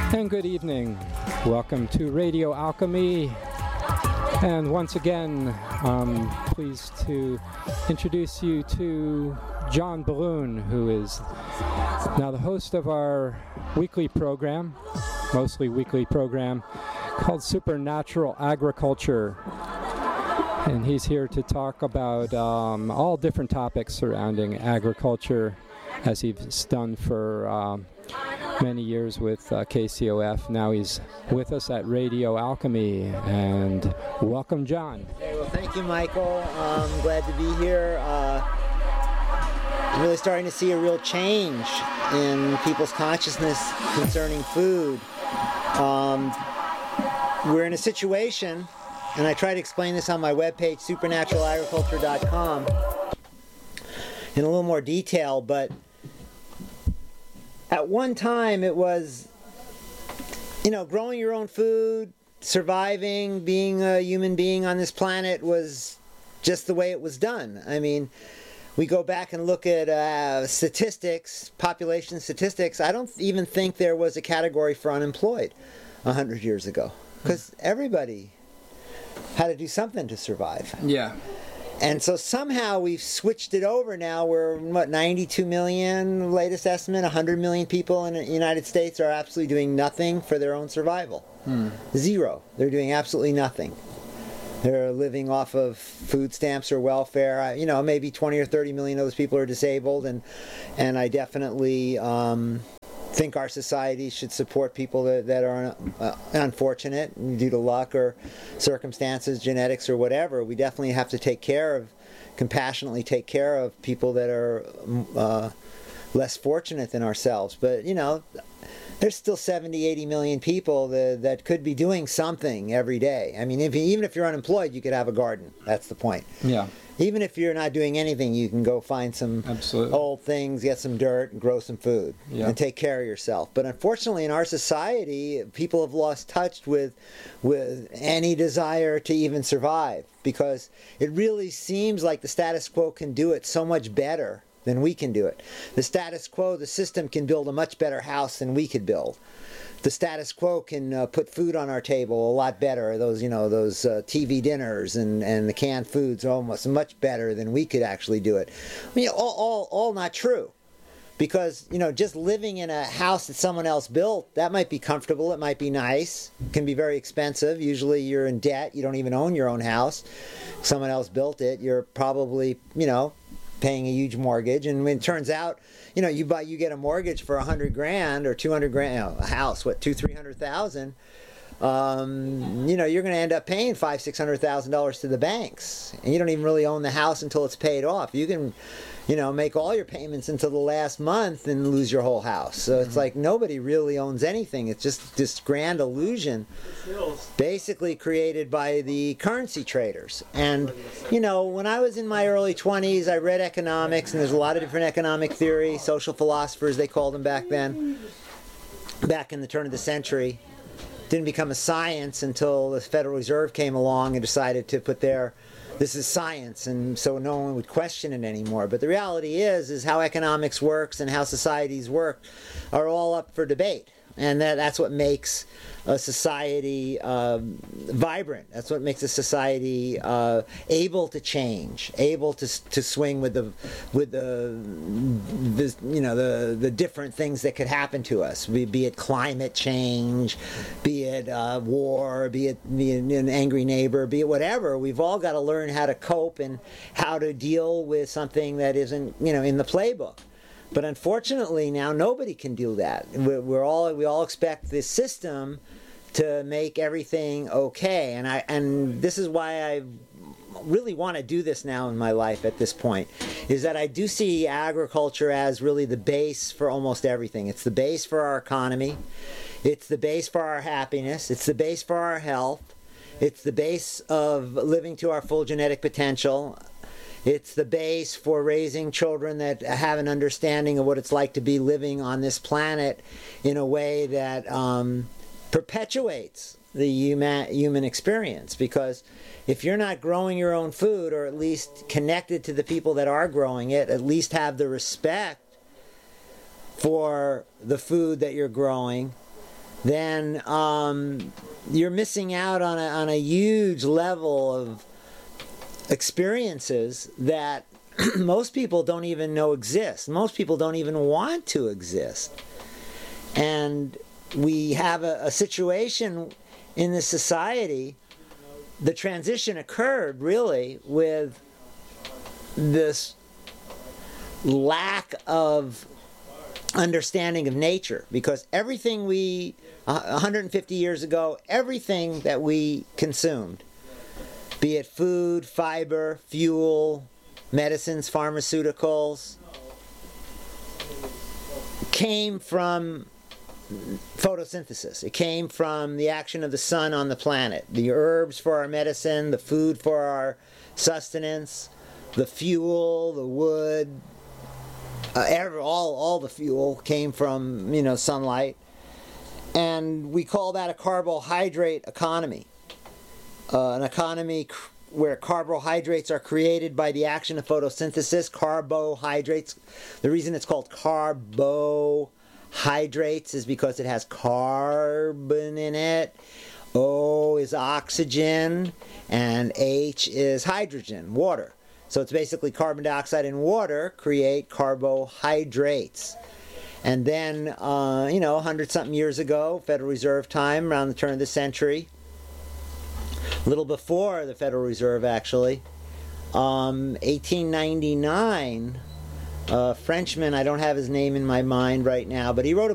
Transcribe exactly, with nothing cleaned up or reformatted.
And good evening. Welcome to Radio Alchemy. And once again, I'm pleased to introduce you to John Balloon, who is now the host of our weekly program, mostly weekly program, called Supernatural Agriculture. And he's here to talk about um, all different topics surrounding agriculture, as he's done for um, many years with uh, K C O F. Now he's with us at Radio Alchemy. And welcome, John. Hey, well, thank you, Michael. I'm um, glad to be here. Uh, I'm really starting to see a real change in people's consciousness concerning food. Um, we're in a situation, and I try to explain this on my webpage, supernatural agriculture dot com, in a little more detail, but at one time it was, you know, growing your own food, surviving, being a human being on this planet was just the way it was done. I mean, we go back and look at uh, statistics, population statistics. I don't even think there was a category for unemployed a hundred years ago, because everybody had to do something to survive. Yeah. And so somehow we've switched it over now. We're, what, ninety-two million, latest estimate, one hundred million people in the United States are absolutely doing nothing for their own survival. Hmm. Zero. They're doing absolutely nothing. They're living off of food stamps or welfare. You know, maybe twenty or thirty million of those people are disabled, and and I definitely um, think our society should support people that, that are uh, unfortunate due to luck or circumstances, genetics or whatever. We definitely have to take care of, compassionately take care of people that are uh, less fortunate than ourselves. But, you know, there's still seventy, eighty million people that, that could be doing something every day. I mean, if you, even if you're unemployed, you could have a garden. That's the point. Yeah. Even if you're not doing anything, you can go find some Absolutely. old things, get some dirt, and grow some food, yeah. and take care of yourself. But unfortunately, in our society, people have lost touch with, with any desire to even survive, because it really seems like the status quo can do it so much better than we can do it. The status quo, the system can build a much better house than we could build. The status quo can uh, put food on our table a lot better. Those, you know, those uh, T V dinners and, and the canned foods are almost much better than we could actually do it. I mean, all, all, all not true. Because, you know, just living in a house that someone else built, that might be comfortable, it might be nice, it can be very expensive. Usually you're in debt, you don't even own your own house. Someone else built it, you're probably, you know, paying a huge mortgage, and when it turns out, you know, you buy, you get a mortgage for a hundred grand or two hundred grand, you know, a house, what, two, three hundred thousand. Um, you know, you're going to end up paying five, six hundred thousand dollars to the banks, and you don't even really own the house until it's paid off. You can, you know, make all your payments until the last month and lose your whole house. So it's like nobody really owns anything. It's just this grand illusion, basically created by the currency traders. And you know, when I was in my early twenties, I read economics, and there's a lot of different economic theory, social philosophers they called them back then, back in the turn of the century. Didn't become a science until the Federal Reserve came along and decided to put their, this is science, and so no one would question it anymore. But the reality is, is how economics works and how societies work are all up for debate. And that, that's what makes a society uh, vibrant. That's what makes a society uh, able to change, able to to swing with the with the, the you know the the different things that could happen to us. Be, be it climate change, be it uh, war, be it, be it an angry neighbor, be it whatever. We've all got to learn how to cope and how to deal with something that isn't, you know, in the playbook. But unfortunately, now nobody can do that. We're, we're all we all expect this system to make everything okay, and I and this is why I really want to do this now in my life at this point, is that I do see agriculture as really the base for almost everything. It's the base for our economy, it's the base for our happiness, it's the base for our health, it's the base of living to our full genetic potential. It's the base for raising children that have an understanding of what it's like to be living on this planet in a way that um, perpetuates the human, human experience. Because if you're not growing your own food, or at least connected to the people that are growing it, at least have the respect for the food that you're growing, then um, you're missing out on a, on a huge level of experiences that most people don't even know exist. Most people don't even want to exist. And we have a, a situation in this society, the transition occurred really with this lack of understanding of nature, because everything we, uh, one hundred fifty years ago, everything that we consumed, be it food, fiber, fuel, medicines, pharmaceuticals, came from photosynthesis. It came from the action of the sun on the planet. The herbs for our medicine, the food for our sustenance, the fuel, the wood, uh, every, all, all the fuel came from, you know, sunlight. And we call that a carbohydrate economy. Uh, an economy cr- where carbohydrates are created by the action of photosynthesis. Carbohydrates, the reason it's called carbohydrates is because it has carbon in it. O is oxygen, and H is hydrogen, water. So it's basically carbon dioxide and water create carbohydrates. And then, uh, you know, a hundred something years ago, Federal Reserve time, around the turn of the century, a little before the Federal Reserve actually, um, eighteen ninety-nine, a Frenchman, I don't have his name in my mind right now, but he wrote a